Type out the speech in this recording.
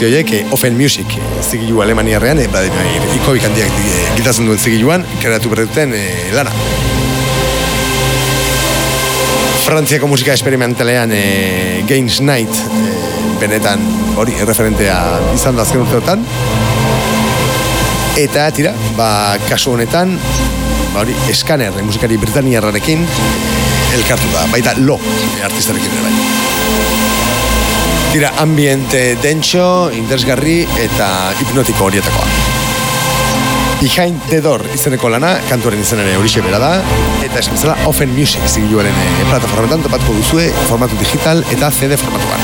guzti horiek Open Music zigilu alemaniarrean, ikobik handiak giltatzen duen zigiluan, kreatu berretuten lana. Frantziako musika esperimentalean Games Night benetan hori referentea izan da azken urteotan. Eta tira, kasu honetan hori Scanner musikari britaniarrarekin elkartu da, baita Lo artistarekin ere bai. Tira, ambiente dentxo, interesgarri eta hipnotiko horietakoa. Behind the Door izeneko lana, kantuaren izan ere horixe bera da, eta esan bezala Open Music zigiluaren plataformetan topatuko duzue formatu digital eta CD formatuan.